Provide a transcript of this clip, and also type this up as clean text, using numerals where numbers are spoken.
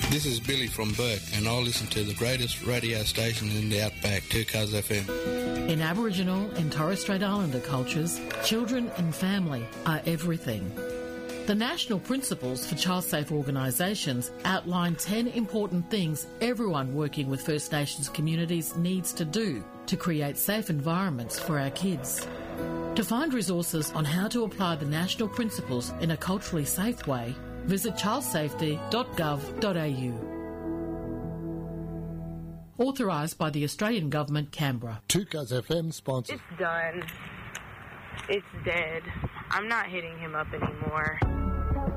This is Billy from Burke, and I listen to the greatest radio station in the Outback, 2Cuz FM. In Aboriginal and Torres Strait Islander cultures, children and family are everything. The National Principles for Child Safe Organisations outline 10 important things everyone working with First Nations communities needs to do to create safe environments for our kids. To find resources on how to apply the national principles in a culturally safe way, visit childsafety.gov.au. Authorised by the Australian Government, Canberra. 2Cuz FM sponsor. It's done. It's dead. I'm not hitting him up anymore.